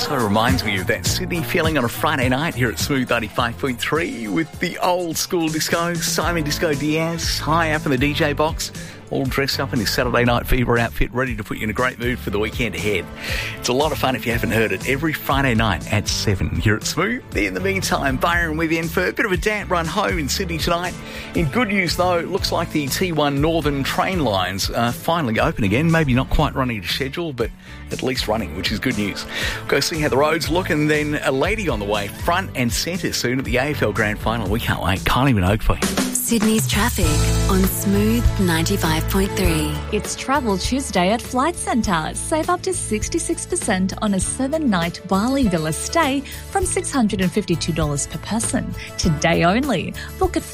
also reminds me of that Sydney feeling on a Friday night here at Smooth 95.3 with the old school disco, Simon Disco Diaz, high up in the DJ box, all dressed up in his Saturday Night Fever outfit, ready to put you in a great mood for the weekend ahead. It's a lot of fun if you haven't heard it, every Friday night at 7 here at Smooth. In the meantime, Byron with you in for a bit of a damp run home in Sydney tonight. In good news, though, it looks like the T1 Northern train lines are finally open again. Maybe not quite running to schedule, but at least running, which is good news. We'll go see how the roads look, and then a lady on the way, front and centre soon at the AFL Grand Final. We can't wait. Kylie Minogue for you. Sydney's traffic on Smooth 95.3. It's Travel Tuesday at Flight Centre. Save up to 66% on a 7-night Bali Villa stay from $652 per person. Today only. Book at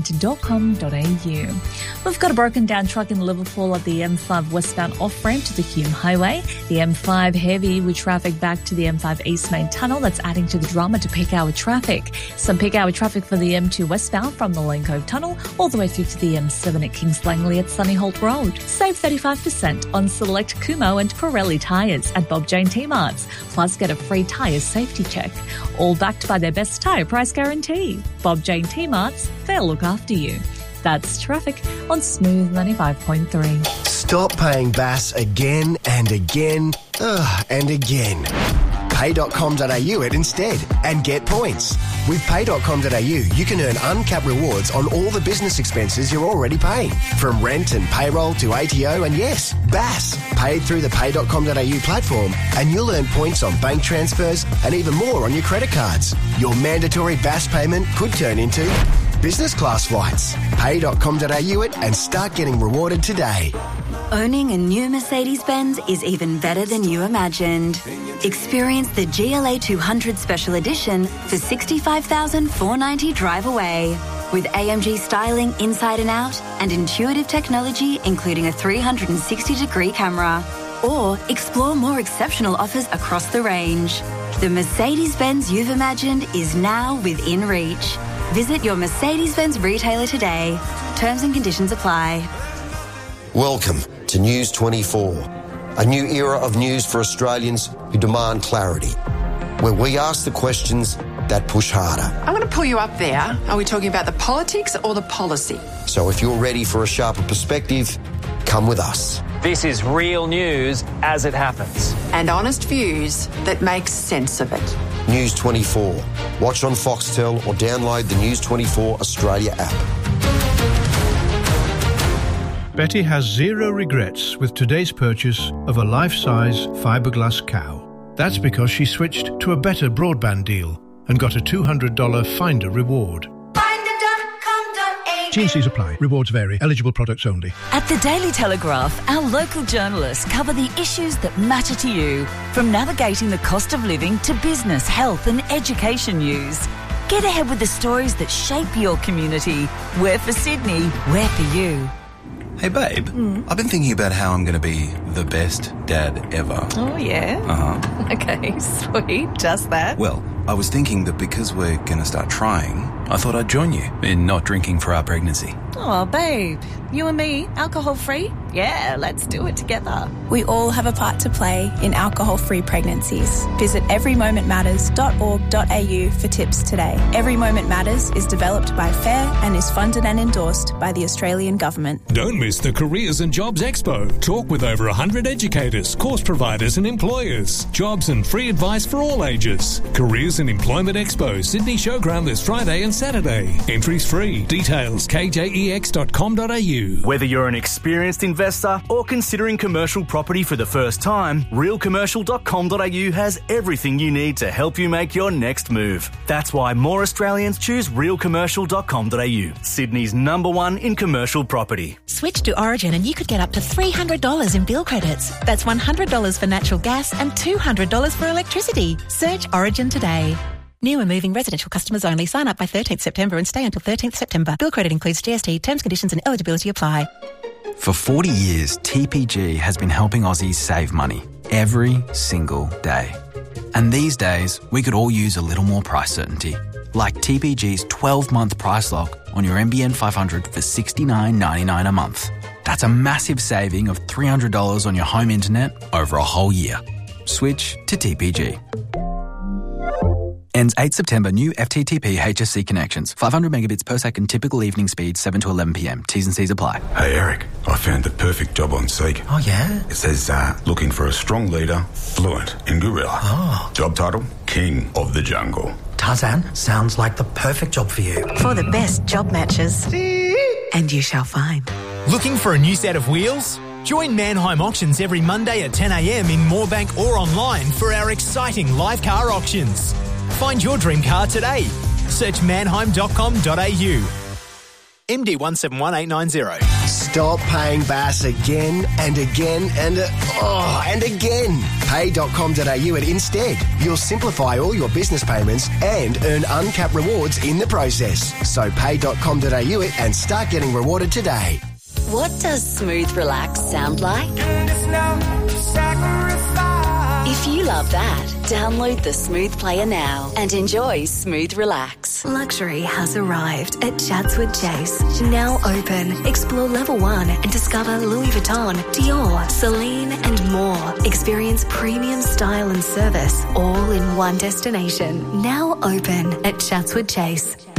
flightcentre.com.au. We've got a broken down truck in Liverpool at the M5 westbound off-ramp to the Hume Highway. The M5 heavy with traffic back to the M5 East Main Tunnel. That's adding to the drama to peak hour traffic. Some peak hour traffic for the M2 westbound from the Lane Cove Tunnel all the way through to the M7 at Kings Langley at Sunnyholt Road. Save 35% on select Kumho and Pirelli tyres at Bob Jane T-Marts. Plus get a free tyre safety check. All backed by their best tyre price guarantee. Bob Jane T-Marts, they'll look after you. That's traffic on Smooth 95.3. Stop paying BAS again and again and again. Pay.com.au it instead and get points. With Pay.com.au, you can earn uncapped rewards on all the business expenses you're already paying. From rent and payroll to ATO and yes, BAS. Paid through the Pay.com.au platform and you'll earn points on bank transfers and even more on your credit cards. Your mandatory BAS payment could turn into business class flights. Pay.com.au it and start getting rewarded today. Owning a new Mercedes-Benz is even better than you imagined. Experience the GLA 200 Special Edition for $65,490 drive away. With AMG styling inside and out and intuitive technology including a 360-degree camera. Or explore more exceptional offers across the range. The Mercedes-Benz you've imagined is now within reach. Visit your Mercedes-Benz retailer today. Terms and conditions apply. Welcome to News 24, a new era of news for Australians who demand clarity, where we ask the questions that push harder. I'm going to pull you up there. Are we talking about the politics or the policy? So if you're ready for a sharper perspective, come with us. This is real news as it happens. And honest views that make sense of it. News 24. Watch on Foxtel or download the News 24 Australia app. Betty has zero regrets with today's purchase of a life-size fiberglass cow. That's because she switched to a better broadband deal and got a $200 Finder reward. T&Cs apply. Rewards vary. Eligible products only. At the Daily Telegraph, our local journalists cover the issues that matter to you, from navigating the cost of living to business, health and education news. Get ahead with the stories that shape your community. We're for Sydney, we're for you. Hey, babe, I've been thinking about how I'm going to be the best dad ever. Oh, yeah? Uh-huh. Okay, sweet. Just that. Well, I was thinking that because we're going to start trying, I thought I'd join you in not drinking for our pregnancy. Oh, babe, you and me, alcohol-free? Yeah, let's do it together. We all have a part to play in alcohol-free pregnancies. Visit everymomentmatters.org.au for tips today. Every Moment Matters is developed by FAIR and is funded and endorsed by the Australian Government. Don't miss the Careers and Jobs Expo. Talk with over 100 educators, course providers and employers. Jobs and free advice for all ages. Careers and Employment Expo, Sydney Showground this Friday and Saturday. Entries free. Details kjex.com.au. Whether you're an experienced investor or considering commercial property for the first time, realcommercial.com.au has everything you need to help you make your next move. That's why more Australians choose realcommercial.com.au, Sydney's #1 in commercial property. Switch to Origin and you could get up to $300 in bill credits. That's $100 for natural gas and $200 for electricity. Search Origin today. New and moving residential customers only. Sign up by 13th September and stay until 13th September. Bill credit includes GST. Terms, conditions and eligibility apply. For 40 years, TPG has been helping Aussies save money every single day. And these days, we could all use a little more price certainty. Like TPG's 12-month price lock on your NBN 500 for $69.99 a month. That's a massive saving of $300 on your home internet over a whole year. Switch to TPG. Ends 8 September. New FTTP HSC connections. 500 megabits per second. Typical evening speed, 7 to 11 p.m. T's and C's apply. Hey, Eric. I found the perfect job on Seek. Oh, yeah? It says, looking for a strong leader, fluent in gorilla. Oh. Job title, King of the Jungle. Tarzan, sounds like the perfect job for you. For the best job matches. And you shall find. Looking for a new set of wheels? Join Mannheim Auctions every Monday at 10 a.m. in Moorebank or online for our exciting live car auctions. Find your dream car today. Search mannheim.com.au. MD 171890. Stop paying Bass again and again and again. Pay.com.au at Instead. You'll simplify all your business payments and earn uncapped rewards in the process. So pay.com.au it and start getting rewarded today. What does Smooth Relax sound like? If you love that, download the Smooth Player now and enjoy Smooth Relax. Luxury has arrived at Chatswood Chase. Now open. Explore Level 1 and discover Louis Vuitton, Dior, Celine and more. Experience premium style and service all in one destination. Now open at Chatswood Chase.